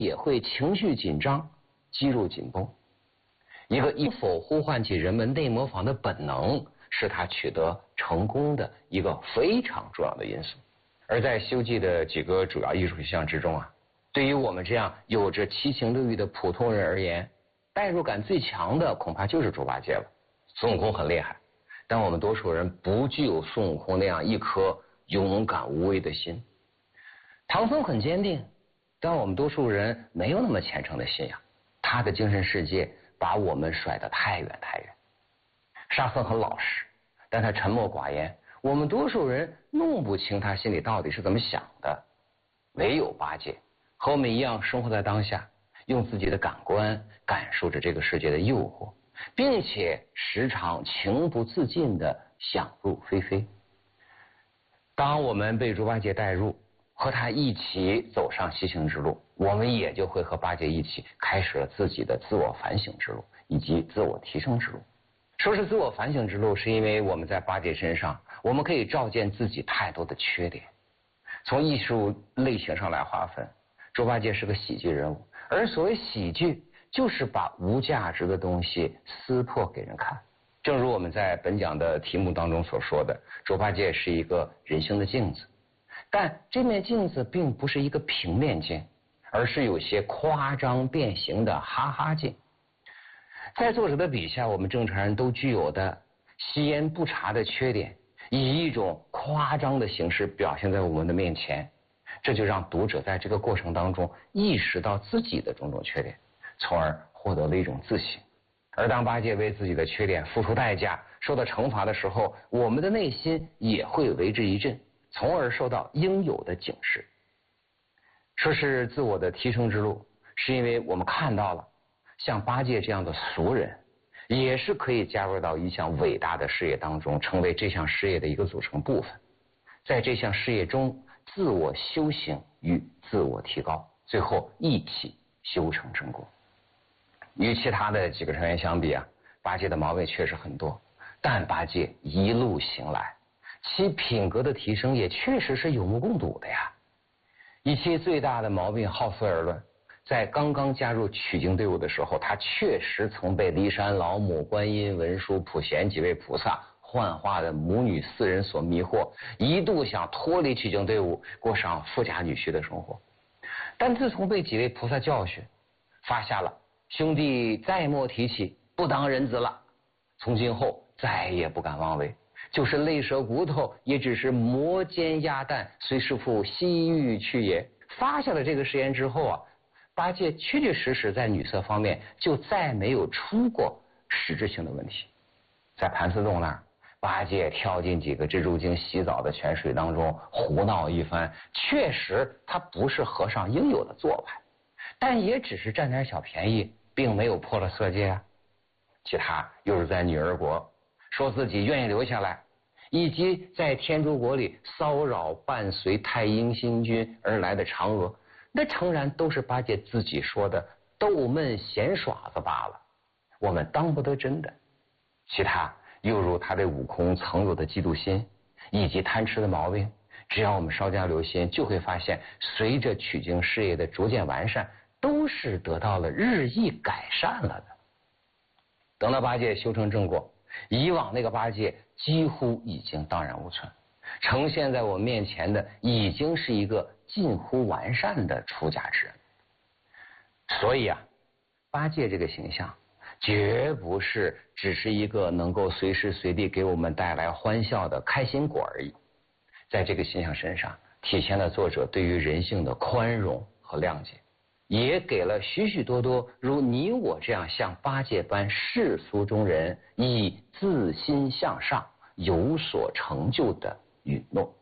也会情绪紧张，肌肉紧绷。一个能否呼唤起人们内模仿的本能，是他取得成功的一个非常重要的因素。而在《西游记》的几个主要艺术项之中啊，对于我们这样有着七情六欲的普通人而言，代入感最强的恐怕就是猪八戒了。孙悟空很厉害，但我们多数人不具有孙悟空那样一颗勇敢无畏的心。唐僧很坚定，但我们多数人没有那么虔诚的信仰，他的精神世界把我们甩得太远太远。沙僧很老实，但他沉默寡言，我们多数人弄不清他心里到底是怎么想的。唯有八戒和我们一样生活在当下，用自己的感官感受着这个世界的诱惑，并且时常情不自禁地想入非非。当我们被猪八戒带入，和他一起走上西行之路，我们也就会和八戒一起开始了自己的自我反省之路以及自我提升之路。说是自我反省之路，是因为我们在八戒身上，我们可以照见自己太多的缺点。从艺术类型上来划分，猪八戒是个喜剧人物，而所谓喜剧，就是把无价值的东西撕破给人看。正如我们在本讲的题目当中所说的，猪八戒是一个人性的镜子，但这面镜子并不是一个平面镜，而是有些夸张变形的哈哈镜。在作者的笔下，我们正常人都具有的吸烟不查的缺点，以一种夸张的形式表现在我们的面前，这就让读者在这个过程当中意识到自己的种种缺点，从而获得了一种自省。而当八戒为自己的缺点付出代价，受到惩罚的时候，我们的内心也会为之一振，从而受到应有的警示。说是自我的提升之路，是因为我们看到了像八戒这样的俗人，也是可以加入到一项伟大的事业当中，成为这项事业的一个组成部分。在这项事业中，自我修行与自我提高，最后一起修成正果。与其他的几个成员相比啊，八戒的毛病确实很多，但八戒一路行来，其品格的提升也确实是有目共睹的呀。以其最大的毛病好随而论，在刚刚加入取经队伍的时候，他确实曾被骊山老母、观音、文殊、普贤几位菩萨幻化的母女四人所迷惑，一度想脱离取经队伍，过上富家女婿的生活。但自从被几位菩萨教训，发下了兄弟再莫提起，不当人子了，从今后再也不敢妄为，就是累折骨头，也只是磨尖鸭蛋，随师父西域去也。发下了这个誓言之后啊，八戒确确实实在女色方面就再没有出过实质性的问题。在盘丝洞那儿，八戒跳进几个蜘蛛精洗澡的泉水当中胡闹一番，确实他不是和尚应有的做派，但也只是占点小便宜，并没有破了色戒啊。其他又是在女儿国说自己愿意留下来，以及在天竺国里骚扰伴随太阴星君而来的嫦娥，那诚然都是八戒自己说的逗闷闲耍子罢了，我们当不得真的。其他又如他对悟空曾有的嫉妒心以及贪吃的毛病，只要我们稍加留心，就会发现随着取经事业的逐渐完善，都是得到了日益改善了的。等到八戒修成正果，以往那个八戒几乎已经荡然无存，呈现在我们面前的已经是一个近乎完善的出家之人。所以啊，八戒这个形象绝不是只是一个能够随时随地给我们带来欢笑的开心果而已，在这个形象身上体现了作者对于人性的宽容和谅解，也给了许许多多如你我这样像八戒般世俗中人以自心向上有所成就的允诺。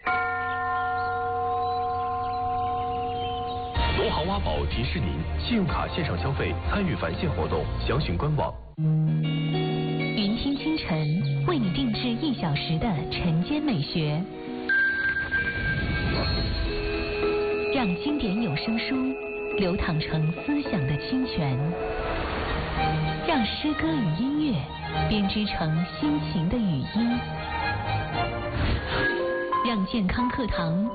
农行挖宝提示您：信用卡线上消费参与返现活动，详询官网。 云听清晨为你定制1小时的晨间美学，让经典有声书流淌成思想的清泉，让诗歌与音乐编织成心情的语音，让健康课堂